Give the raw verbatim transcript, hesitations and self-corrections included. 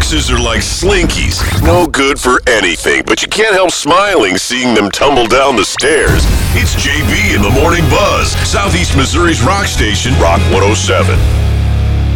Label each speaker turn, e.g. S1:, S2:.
S1: exes are like slinkies. No good for anything, but you can't help smiling seeing them tumble down the stairs. It's J B in the Morning Buzz, Southeast Missouri's rock station, Rock one oh seven.